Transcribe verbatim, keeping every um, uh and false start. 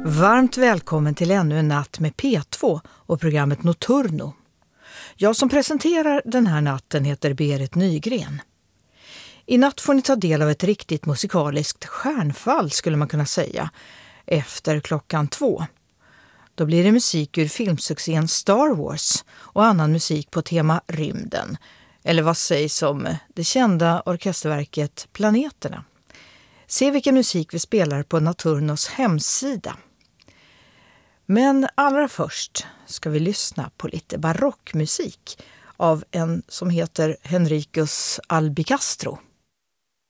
Varmt välkommen till ännu en natt med P två och programmet Notturno. Jag som presenterar den här natten heter Berit Nygren. I natt får ni ta del av ett riktigt musikaliskt stjärnfall skulle man kunna säga, efter klockan två. Då blir det musik ur filmsuccén Star Wars och annan musik på tema rymden. Eller vad sägs om det kända orkesterverket Planeterna. Se vilken musik vi spelar på Notturnos hemsida. Men allra först ska vi lyssna på lite barockmusik av en som heter Henricus Albicastro.